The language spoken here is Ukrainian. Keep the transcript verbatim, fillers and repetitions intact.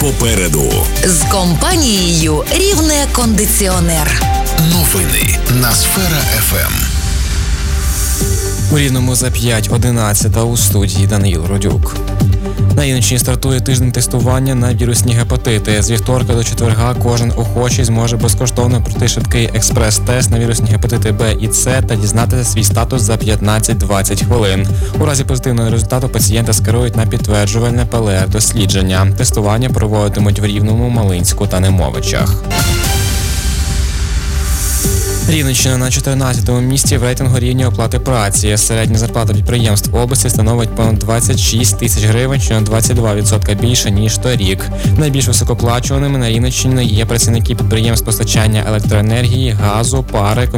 попереду. З компанією «Рівне кондиціонер». Новини на Сфера еф ем. У Рівному за п'ять одинадцята, у студії Даниїл Родюк. На Рівненщині стартує тиждень тестування на вірусні гепатити. З вівторка до четверга кожен охочий зможе безкоштовно пройти швидкий експрес-тест на вірусні гепатити Б і С та дізнатися свій статус за п'ятнадцять-двадцять хвилин. У разі позитивного результату пацієнта скерують на підтверджувальне Пе Ел Ер-дослідження. Тестування проводитимуть в Рівному, Малинську та Немовичах. Рівненщина на чотирнадцятому місці в рейтингу рівня оплати праці. Середня зарплата підприємств області становить понад двадцять шість тисяч гривень, що на двадцять два відсотки більше, ніж торік. Найбільш високооплачуваними на Рівненщині є працівники підприємств постачання електроенергії, газу, пари,